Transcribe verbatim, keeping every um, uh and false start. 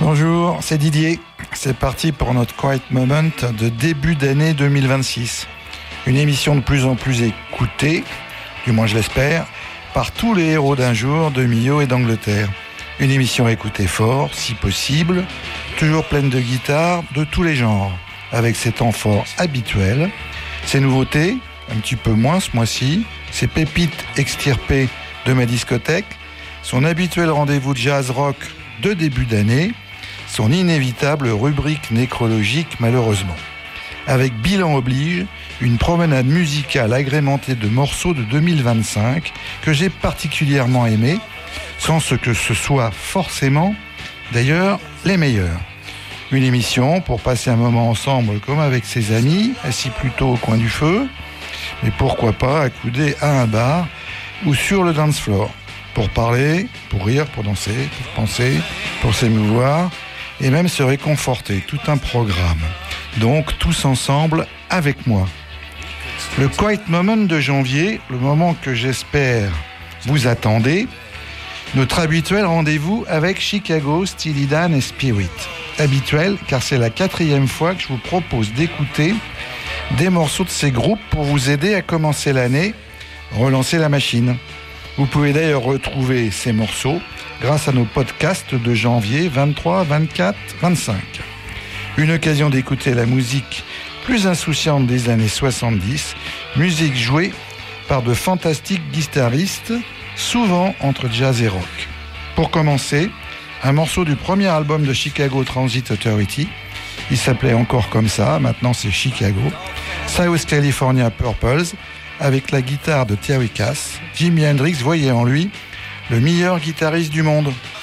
Bonjour, c'est Didier. C'est parti pour notre Quiet Moment de début d'année deux mille vingt-six. Une émission de plus en plus écoutée, du moins je l'espère, par tous les héros d'un jour de Millau et d'Angleterre. Une émission écoutée fort, si possible, toujours pleine de guitares de tous les genres, avec ses temps forts habituels, ses nouveautés, un petit peu moins ce mois-ci, ses pépites extirpées de ma discothèque, son habituel rendez-vous de jazz rock de début d'année, son inévitable rubrique nécrologique malheureusement. Avec bilan oblige, une promenade musicale agrémentée de morceaux de deux mille vingt-cinq que j'ai particulièrement aimés, sans ce que ce soit forcément, d'ailleurs, les meilleurs. Une émission pour passer un moment ensemble comme avec ses amis, assis plutôt au coin du feu, mais pourquoi pas accoudés à un bar ou sur le dance floor, pour parler, pour rire, pour danser, pour penser, pour s'émouvoir et même se réconforter, tout un programme. Donc tous ensemble avec moi. Le Quiet Moment de janvier, le moment que j'espère vous attendez, notre habituel rendez-vous avec Chicago, Steely Dan et Spirit. Habituel car c'est la quatrième fois que je vous propose d'écouter des morceaux de ces groupes pour vous aider à commencer l'année, relancer la machine. Vous pouvez d'ailleurs retrouver ces morceaux grâce à nos podcasts de janvier vingt-trois, vingt-quatre, vingt-cinq. Une occasion d'écouter la musique plus insouciante des années soixante-dix, musique jouée par de fantastiques guitaristes, souvent entre jazz et rock. Pour commencer, un morceau du premier album de Chicago Transit Authority, il s'appelait encore comme ça, maintenant c'est Chicago, South California Purples, avec la guitare de Terry Kass. Jimi Hendrix voyait en lui le meilleur guitariste du monde.